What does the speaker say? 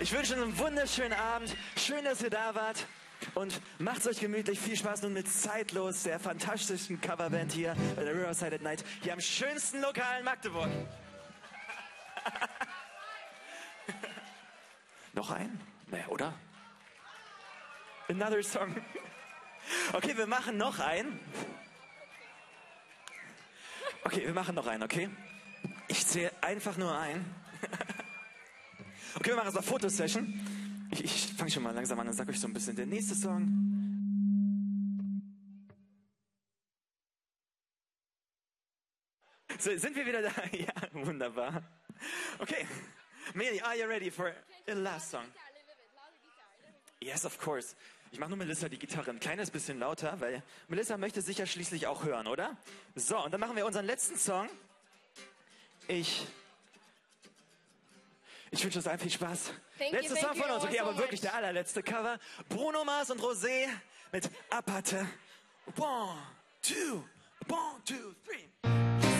Ich wünsche einen wunderschönen Abend. Schön, dass ihr da wart. Und macht's euch gemütlich. Viel Spaß nun mit Zeitlos, der fantastischen Coverband hier bei der Riverside at Night. Hier am schönsten Lokal in Magdeburg. Noch ein? Naja, oder? Another song. Okay, wir machen noch einen. Okay, wir machen noch einen, okay? Ich zähle einfach nur ein. Okay, wir machen jetzt eine Fotosession. Ich fange schon mal langsam an und sage euch so ein bisschen der nächste Song. So, sind wir wieder da? Ja, wunderbar. Okay, Meli, are you ready for the last song? Yes, of course. Ich mache nur Melissa die Gitarre ein kleines bisschen lauter, weil Melissa möchte sicher schließlich auch hören, oder? So, und dann machen wir unseren letzten Song. Ich wünsche uns allen viel Spaß. Letzter Song von uns, okay, aber wirklich der allerletzte Cover. Bruno Mars und Rosé mit Aparte. 1, 2, 1, 2, 3.